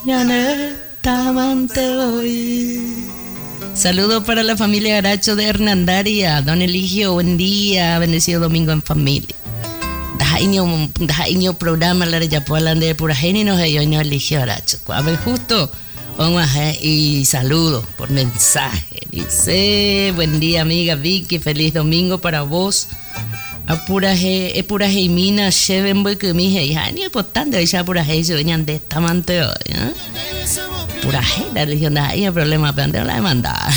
Tamante hoy. Saludos para la familia Garacho de Hernandaria. Don Eligio, buen día. Bendecido domingo en familia. Dahainyo programa la de Yapualan de Purajeni nos dio no Eligio Garacho. A ver, justo. Y saludos por mensaje. Dice, buen día amiga Vicky, feliz domingo para vos. Apuraje y mina lleven voy que mi hija ni importante ya apuraje se venían de tamante hoy, ¿eh? Apuraje la religión de ahí el problema pero la demanda.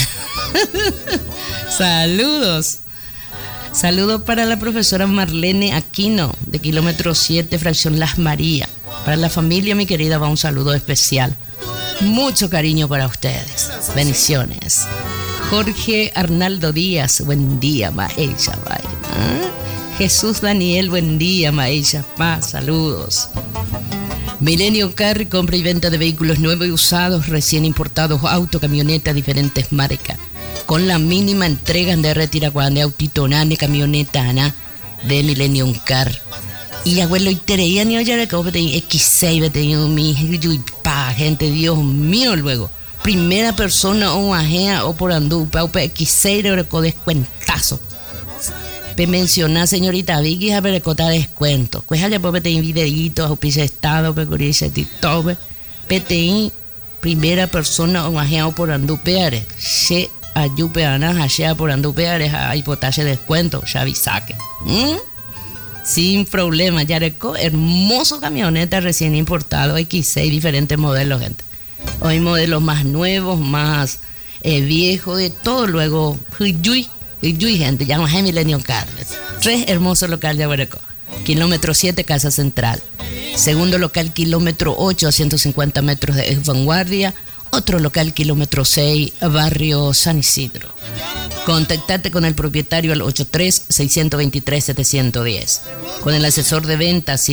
Saludos para la profesora Marlene Aquino de kilómetro 7 fracción Las Marías. Para la familia mi querida va un saludo especial, mucho cariño para ustedes, bendiciones. Jorge Arnaldo Díaz, buen día Maella, ¿eh? Jesús Daniel, buen día, Maella Paz, saludos. Milenio Car, compra y venta de vehículos nuevos y usados, recién importados, auto, camioneta, diferentes marcas. Con la mínima entrega de retiracuan de autitonane, camioneta, ana, de Milenio Car. Y abuelo, y tereía ni oye de que X6, tenía mi gente, Dios mío, luego. Primera persona o ajea o por andupa, o X6, o descuentazo. Pe mencionar señorita Vicky a ver cota descuento. Pues allá pues te videitos o pise estado pe curiosa TikTok. PTI primera persona o ajea por andupeare. Se ayupe ana hashea por andupeare hay potaje descuento, ya avisaque. Sin problema, Yareco, hermoso camioneta recién importado, X6 diferentes modelos, gente. Hoy modelos más nuevos, más viejos, de todo luego. Y gente, llama a Milenio Carles. 3 hermosos local de Aguareco. Kilómetro 7, Casa Central. Segundo local, kilómetro 8, a 150 metros de Vanguardia. Otro local, kilómetro 6, barrio San Isidro. Contactate con el propietario al 83-623-710. Con el asesor de ventas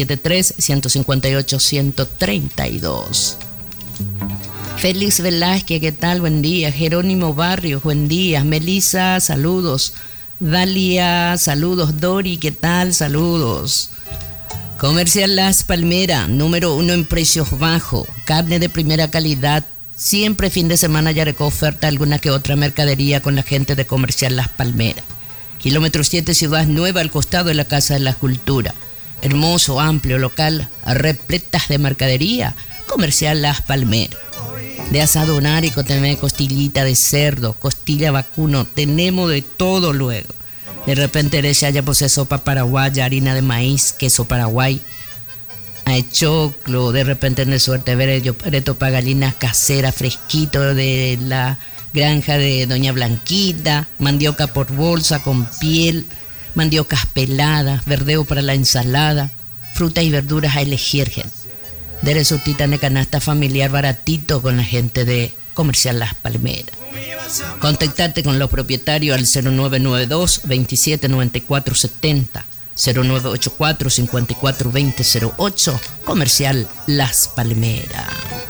73-158-132. Félix Velázquez, ¿qué tal? Buen día. Jerónimo Barrios, buen día. Melissa, saludos. Dalia, saludos. Dori, ¿qué tal? Saludos. Comercial Las Palmeras, número 1 en precios bajos. Carne de primera calidad. Siempre fin de semana ya recoge oferta alguna que otra mercadería con la gente de Comercial Las Palmeras. Kilómetro 7, Ciudad Nueva, al costado de la Casa de la Cultura. Hermoso, amplio local, repletas de mercadería. Comercial Las Palmeras. De asado nárico, tenemos costillita de cerdo, costilla vacuno, tenemos de todo luego. De repente eres ya pues sopa paraguaya, harina de maíz, queso paraguay, choclo, de repente en suerte ver yo preto para gallina casera, fresquito de la granja de Doña Blanquita, mandioca por bolsa con piel, mandiocas peladas, verdeo para la ensalada, frutas y verduras a elegir, gente. De resultita de canasta familiar baratito con la gente de Comercial Las Palmeras. Contactate con los propietarios al 0992 279470, 0984 542008, Comercial Las Palmeras.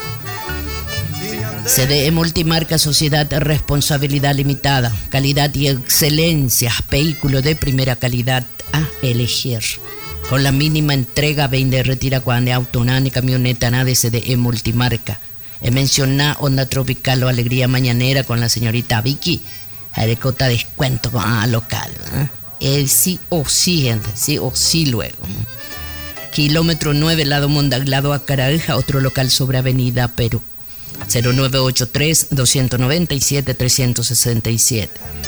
CDE Multimarca, Sociedad de Responsabilidad Limitada, calidad y excelencia, vehículo de primera calidad a elegir. Con la mínima entrega, vende retira cuando autonane, camioneta, nada de CDE Multimarca. He mencionado Onda Tropical o Alegría Mañanera con la señorita Vicky. Arecota descuento local. Sí o sí, gente, sí o sí luego. Kilómetro 9, lado Mondaglado a Caraja, otro local sobre Avenida Perú. 0983-297-367,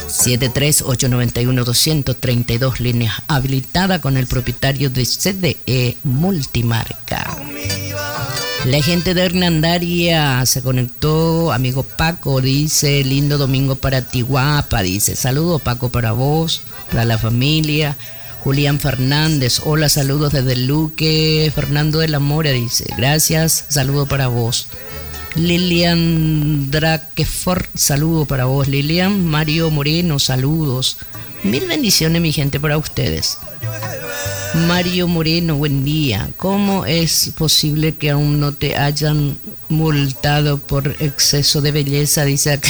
73891-232, líneas habilitada con el propietario de CDE Multimarca. La gente de Hernandaria se conectó, amigo Paco, dice, lindo domingo para ti, guapa, dice, saludos Paco para vos, para la familia. Julián Fernández, hola, saludos desde Luque. Fernando de la Mora dice, gracias, saludo para vos. Lilian Draquefort, saludo para vos. Lilian Mario Moreno, saludos. Mil bendiciones, mi gente, para ustedes. Mario Moreno, buen día. ¿Cómo es posible que aún no te hayan multado por exceso de belleza? Dice acá.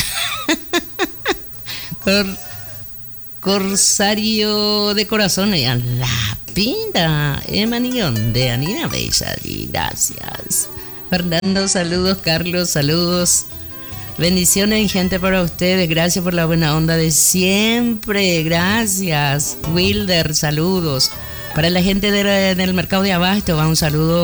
Corsario de corazón, la pinta, Emanillón de Anina Bella, gracias. Fernando, saludos. Carlos, saludos. Bendiciones y gente para ustedes. Gracias por la buena onda de siempre. Gracias. Wilder, saludos. Para la gente del mercado de abasto, va un saludo